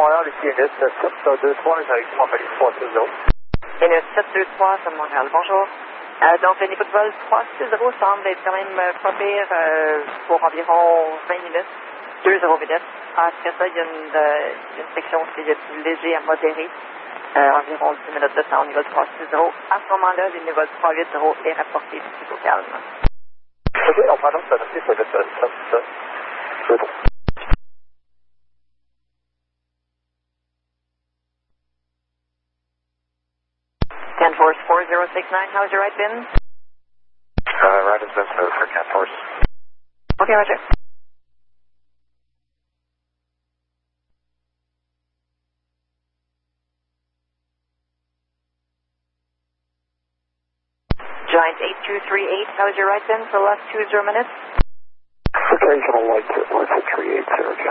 Montréal, ici Inus 723, j'arrive sur Montpellier 360. Inus 723 sur Montréal, bonjour. Donc, le niveau de vol 360 semble être quand même pas pire pour environ 20 minutes, 2 Eurominutes. Après ça, il y a une section qui est plus léger à modéré, environ 10 minutes de temps au niveau de 360. À ce moment-là, le niveau de 380 est rapporté plutôt calme. OK, on prend donc ça, c'est bon. 10 Force 4069, how's your right been? Right has been smooth for 10 Force. Okay, roger. Giant 8238, how's your right been for the last 20 minutes? Occasional lights at 38, 0,